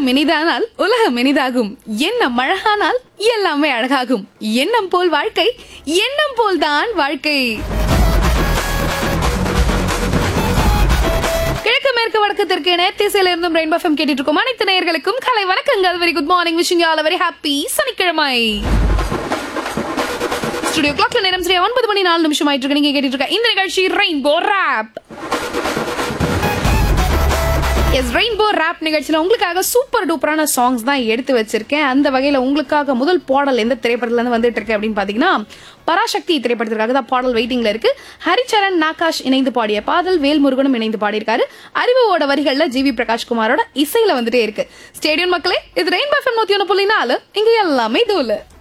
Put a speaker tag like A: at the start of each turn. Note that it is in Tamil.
A: உள்ளம் இனிதானால் உலகம் இனிதாகும். எண்ணம் அழகானால் எல்லாமே அழகாகும். எண்ணம் போல் வாழ்க்கை, எண்ணம் போல்தான் வாழ்க்கை. கிழக்கு மேற்கு வடக்கு தெற்கு நேர்த்திசையில இருந்தும் ரெயின்போ எஃப்எம் கேட்டுட்டு இருக்கோம். அனைத்து நேயர்களுக்கும் கலை வணக்கங்கள். Very good morning. Wishing you all very happy சனிக்கிழமை. ஸ்டுடியோ கிளாக்ல நேரம் சரியா 9:04 ஆயிட்டு இருக்கு. நீங்க கேட்டுட்டு இருக்க இந்த நிகழ்ச்சி ரெயின்போ ராப். ரெயின்போ ராப் நிகழ்ச்சியில உங்களுக்காக சூப்பர் டூப்பரான சாங்ஸ் தான் எடுத்து வச்சிருக்கேன். அந்த வகையில உங்களுக்காக முதல் பாடல் எந்த திரைப்படத்துல இருந்து வந்துட்டு இருக்கு அப்படின்னு பாத்தீங்கன்னா, பராசக்தி திரைப்படத்திற்காக தான் பாடல் வெயிட்டிங்ல இருக்கு. ஹரிச்சரன் நாகாஷ் இணைந்து பாடிய பாடல், வேல்முருகனும் இணைந்து பாடியிருக்காரு. அறிவோட வரிகள்ல ஜிவி பிரகாஷ்குமாரோட இசையில வந்துட்டே இருக்கு. ஸ்டேடியம் மக்களே, இது ரெயின்போ எஃப்எம் 101.4. இங்க எல்லாமே தூளு.